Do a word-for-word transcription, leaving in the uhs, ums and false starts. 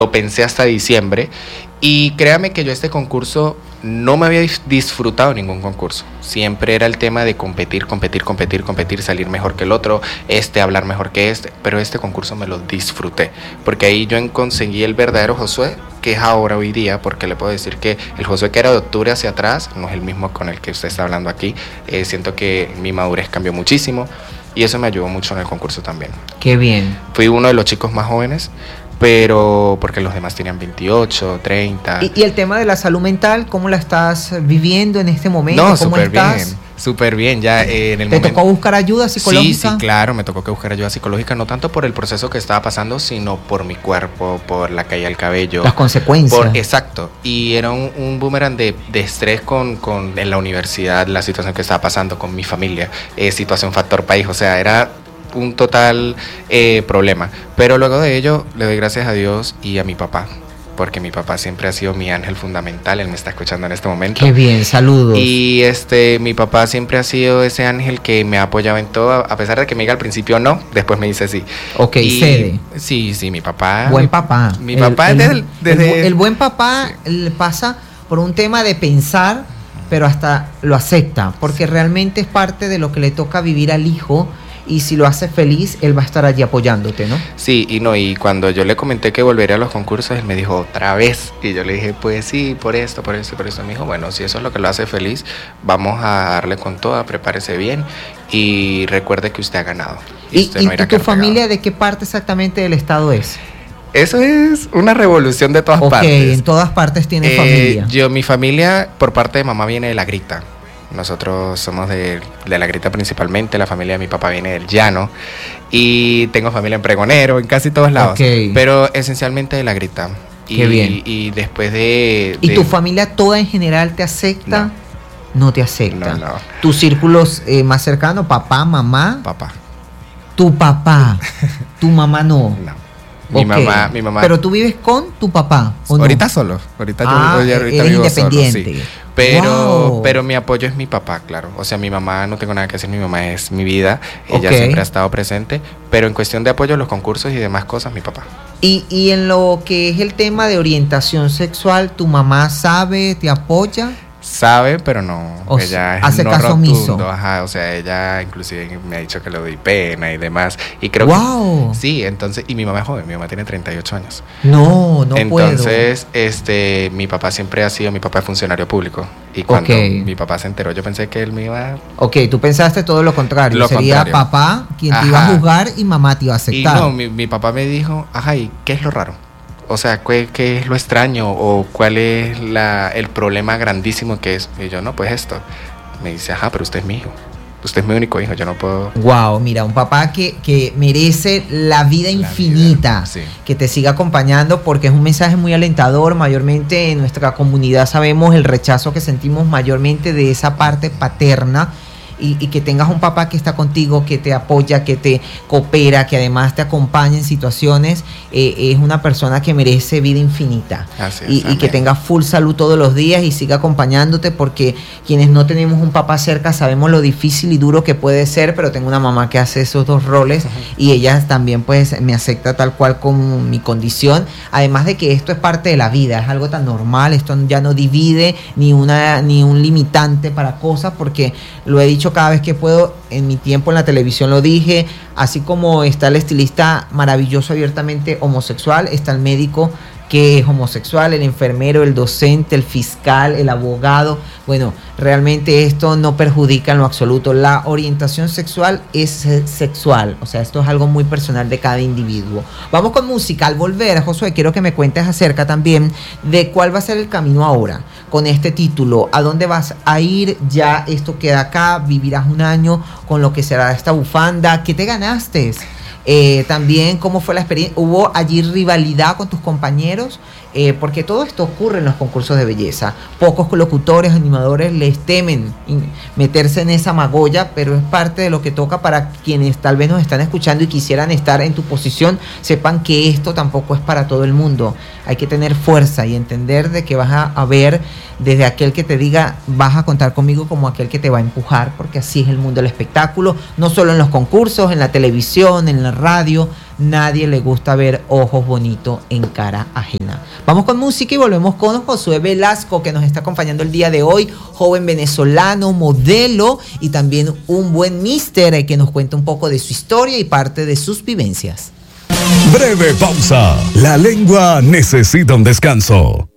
lo pensé hasta diciembre. Y créame que yo este concurso no me había disfrutado ningún concurso. Siempre era el tema de competir, competir, competir, competir, salir mejor que el otro, este hablar mejor que este. Pero este concurso me lo disfruté, porque ahí yo conseguí el verdadero Josué, que es ahora, hoy día, porque le puedo decir que el Josué que era de octubre hacia atrás no es el mismo con el que usted está hablando aquí. Eh, siento que mi madurez cambió muchísimo y eso me ayudó mucho en el concurso también. Qué bien. Fui uno de los chicos más jóvenes, pero porque los demás tenían veintiocho, treinta. ¿Y, y el tema de la salud mental, cómo la estás viviendo en este momento? No, ¿Cómo súper estás? bien, súper bien. Ya eh, en el ¿Te momento... tocó buscar ayuda psicológica? Sí, sí, claro, me tocó que buscar ayuda psicológica, no tanto por el proceso que estaba pasando, sino por mi cuerpo, por la caída del cabello. Las consecuencias. Por, exacto. Y era un, un boomerang de, de estrés con, con, en la universidad, la situación que estaba pasando con mi familia, eh, situación factor país, o sea, era un total eh, problema. Pero luego de ello le doy gracias a Dios y a mi papá, porque mi papá siempre ha sido mi ángel fundamental. Él me está escuchando en este momento. Qué bien, saludos. Y este, mi papá siempre ha sido ese ángel que me ha apoyado en todo, a pesar de que me diga al principio no, después me dice sí. Ok, y, cede. Sí, sí, mi papá. Buen mi, papá. Mi papá el, desde, el, desde el, el buen papá sí. Le pasa por un tema de pensar, pero hasta lo acepta, porque realmente es parte de lo que le toca vivir al hijo. Y si lo hace feliz, él va a estar allí apoyándote, ¿no? Sí, y no, y cuando yo le comenté que volvería a los concursos, él me dijo, ¿otra vez? Y yo le dije, pues sí, por esto, por esto, por esto. Me dijo, bueno, si eso es lo que lo hace feliz, vamos a darle con toda, prepárese bien y recuerde que usted ha ganado. ¿Y, usted y, no irá ¿y tu familia pegado. De qué parte exactamente del estado es? Eso es una revolución de todas okay, partes. Ok, en todas partes tiene eh, familia. Yo, mi familia, por parte de mamá, viene de La Grita. Nosotros somos de, de La Grita principalmente, la familia de mi papá viene del Llano y tengo familia en Pregonero, en casi todos lados, okay. Pero esencialmente de La Grita. Y, Qué bien. Y después de, ¿Y de... tu familia toda en general te acepta? No, no te acepta. No, no. ¿Tus círculos eh, más cercanos, papá, mamá? Papá. Tu papá, tu mamá no. No. Mi okay. mamá, mi mamá. Pero tú vives con tu papá, ¿o no? Ahorita solo, ahorita ah, yo, yo ahorita eres vivo independiente. Solo, sí. Pero, wow. pero mi apoyo es mi papá, claro. O sea, mi mamá, no tengo nada que decir, mi mamá es mi vida. Ella okay. siempre ha estado presente. Pero en cuestión de apoyo a los concursos y demás cosas, mi papá. Y, y en lo que es el tema de orientación sexual, ¿tu mamá sabe, te apoya? Sabe, pero no. O ella es hace no caso rotundo, omiso. Ajá, o sea, ella inclusive me ha dicho que le doy pena y demás. Y creo wow. que sí, entonces, y mi mamá es joven, mi mamá tiene treinta y ocho años. No, no entonces, puedo. Entonces, este, mi papá siempre ha sido, mi papá es funcionario público. Y cuando okay. mi papá se enteró, yo pensé que él me iba... Ok, tú pensaste todo lo contrario. Lo Sería contrario. papá quien ajá. te iba a juzgar y mamá te iba a aceptar. Y no, mi, mi papá me dijo, ajá, ¿y qué es lo raro? O sea, ¿qué, qué es lo extraño? ¿O cuál es la, el problema grandísimo que es? Y yo, no, pues esto. Me dice, ajá, pero usted es mi hijo. Usted es mi único hijo, yo no puedo... Wow, mira, un papá que, que merece la vida la infinita, vida, sí. Que te siga acompañando porque es un mensaje muy alentador. Mayormente en nuestra comunidad sabemos el rechazo que sentimos mayormente de esa parte paterna. Y, y que tengas un papá que está contigo, que te apoya, que te coopera, que además te acompaña en situaciones, eh, es una persona que merece vida infinita. Así es, y, y que tenga full salud todos los días y siga acompañándote, porque quienes no tenemos un papá cerca sabemos lo difícil y duro que puede ser, pero tengo una mamá que hace esos dos roles. Uh-huh. Y ella también pues me acepta tal cual con mi condición, además de que esto es parte de la vida, es algo tan normal, esto ya no divide ni una ni un limitante para cosas, porque lo he dicho cada vez que puedo, en mi tiempo en la televisión lo dije, así como está el estilista maravilloso abiertamente homosexual, está el médico que es homosexual, el enfermero, el docente, el fiscal, el abogado. Bueno, realmente esto no perjudica en lo absoluto. La orientación sexual es sexual, o sea, esto es algo muy personal de cada individuo. Vamos con música. Al volver, Josué, quiero que me cuentes acerca también de cuál va a ser el camino ahora con este título. ¿A dónde vas a ir? Ya esto queda acá, vivirás un año con lo que será esta bufanda. ¿Qué te ganaste? Eh, también cómo fue la experiencia, hubo allí rivalidad con tus compañeros, eh, porque todo esto ocurre en los concursos de belleza. Pocos locutores, animadores les temen meterse en esa magolla, pero es parte de lo que toca para quienes tal vez nos están escuchando y quisieran estar en tu posición. Sepan que esto tampoco es para todo el mundo. Hay que tener fuerza y entender de que vas a, a ver desde aquel que te diga vas a contar conmigo como aquel que te va a empujar, porque así es el mundo del espectáculo, no solo en los concursos, en la televisión, en la la radio. Nadie le gusta ver ojos bonitos en cara ajena. Vamos con música y volvemos con Josué Velasco, que nos está acompañando el día de hoy, joven venezolano, modelo y también un buen mister que nos cuenta un poco de su historia y parte de sus vivencias. Breve pausa. La lengua necesita un descanso.